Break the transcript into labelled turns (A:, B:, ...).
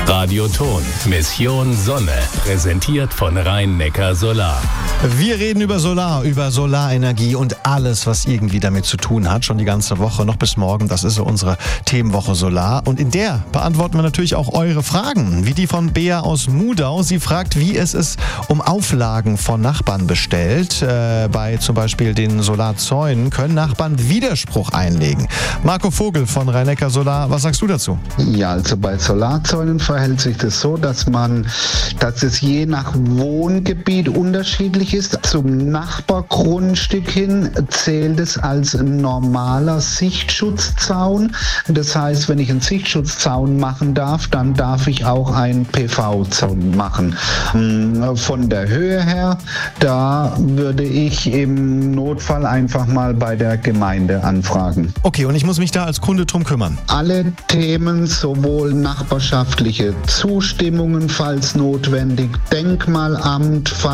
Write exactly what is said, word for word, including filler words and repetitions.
A: Radioton, Mission Sonne, präsentiert von Rhein-Neckar Solar.
B: Wir reden über Solar, über Solarenergie und alles, was irgendwie damit zu tun hat. Schon die ganze Woche, noch bis morgen. Das ist so unsere Themenwoche Solar. Und in der beantworten wir natürlich auch eure Fragen, wie die von Bea aus Mudau. Sie fragt, wie es ist um Auflagen von Nachbarn bestellt. Äh, bei zum Beispiel den Solarzäunen können Nachbarn Widerspruch einlegen. Marco Vogel von Rhein-Neckar Solar, was sagst du dazu?
C: Ja, also bei Solarzäunen verhält sich das so, dass man, dass es je nach Wohngebiet unterschiedlich ist. Zum Nachbargrundstück hin zählt es als normaler Sichtschutzzaun. Das heißt, wenn ich einen Sichtschutzzaun machen darf, dann darf ich auch einen P V-Zaun machen. Von der Höhe her, da würde ich im Notfall einfach mal bei der Gemeinde anfragen.
B: Okay, und ich muss mich da als Kunde drum kümmern?
C: Alle Themen, sowohl nachbarschaftliche Zustimmungen, falls notwendig, Denkmalamt,